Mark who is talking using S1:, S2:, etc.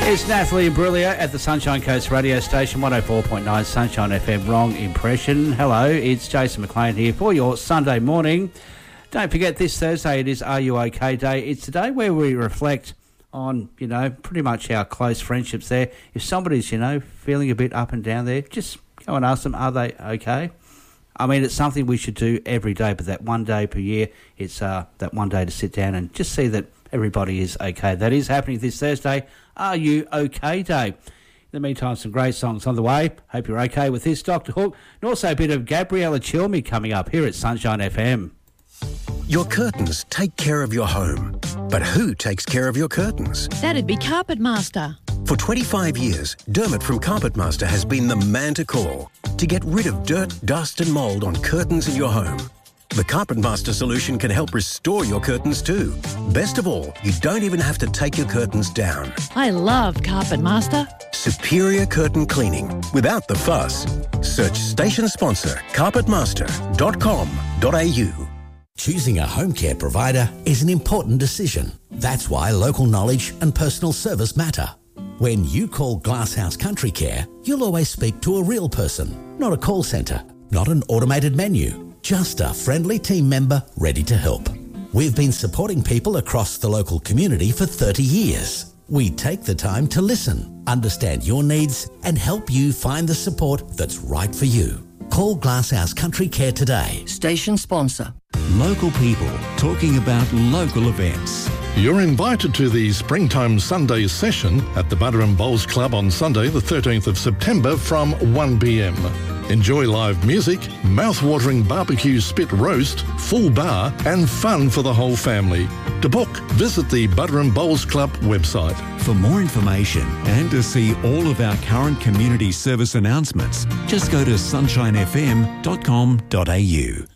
S1: It's Natalie Imbruglia at the Sunshine Coast radio station, 104.9 Sunshine FM. Wrong impression. Hello, it's Jason McLean here for your Sunday morning. Don't forget, this Thursday it is Are You OK Day. It's a day where we reflect on, pretty much our close friendships there. If somebody's, feeling a bit up and down there, just go and ask them, are they okay? I mean, it's something we should do every day, but that one day per year, it's that one day to sit down and just see that everybody is okay. That is happening this Thursday, Are You OK Day. In the meantime, some great songs on the way. Hope you're okay with this, Dr. Hook. And also a bit of Gabriella Chilmi coming up here at Sunshine FM.
S2: Your curtains take care of your home. But who takes care of your curtains?
S3: That'd be Carpet Master.
S2: For 25 years, Dermot from Carpet Master has been the man to call to get rid of dirt, dust and mould on curtains in your home. The Carpet Master solution can help restore your curtains too. Best of all, you don't even have to take your curtains down.
S3: I love Carpet Master.
S2: Superior curtain cleaning without the fuss. Search station sponsor carpetmaster.com.au.
S4: Choosing a home care provider is an important decision. That's why local knowledge and personal service matter. When you call Glasshouse Country Care, you'll always speak to a real person, not a call centre, not an automated menu, just a friendly team member ready to help. We've been supporting people across the local community for 30 years. We take the time to listen, understand your needs and help you find the support that's right for you. Call Glasshouse Country Care today.
S3: Station sponsor.
S5: Local people talking about local events.
S6: You're invited to the Springtime Sunday session at the Butter and Bowls Club on Sunday the 13th of September from 1pm. Enjoy live music, mouth-watering barbecue spit roast, full bar and fun for the whole family. To book, visit the Butter and Bowls Club website.
S5: For more information and to see all of our current community service announcements, just go to sunshinefm.com.au.